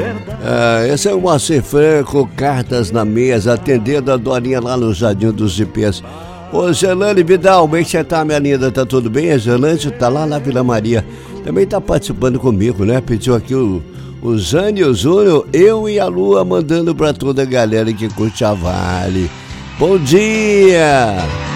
Esse é o Moacir Franco, Cartas na Mesa, atendendo a Dorinha lá no Jardim dos Ipês. Ô Gelane Vidal, como é que você tá, minha linda? Tá tudo bem? A Gelane tá lá na Vila Maria. Também tá participando comigo, né? Pediu aqui o Zânio, o Júnior, eu e a Lua mandando pra toda a galera que curte a Vale. Bom dia!